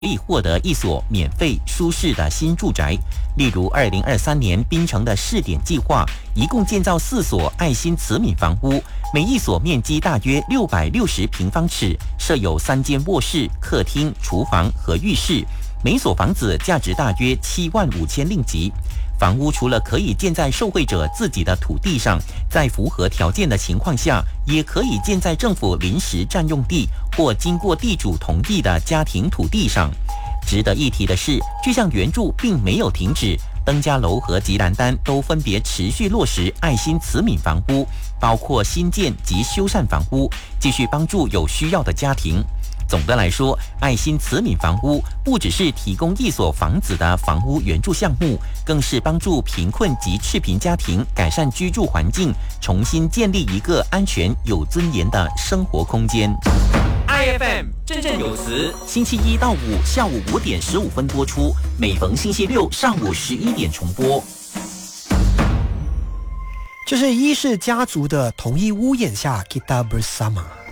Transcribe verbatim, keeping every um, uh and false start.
可以获得一所免费舒适的新住宅。例如二零二三年槟城的试点计划，一共建造四所爱心慈悯房屋，每一所面积大约六百六十平方尺，设有三间卧室、客厅、厨房和浴室，每所房子价值大约七万五千令吉。房屋除了可以建在受惠者自己的土地上，在符合条件的情况下，也可以建在政府临时占用地或经过地主同意的家庭土地上。值得一提的是，这项援助并没有停止，登嘉楼和吉兰丹都分别持续落实爱心慈悯房屋，包括新建及修缮房屋，继续帮助有需要的家庭。总的来说，爱心慈悯房屋不只是提供一所房子的房屋援助项目，更是帮助贫困及赤贫家庭改善居住环境，重新建立一个安全有尊严的生活空间。I F M 振振有词，星期一到五下午五点十五分播出，每逢星期六上午十一点重播。 这是伊氏家族的同一屋檐下 Kita Bersama。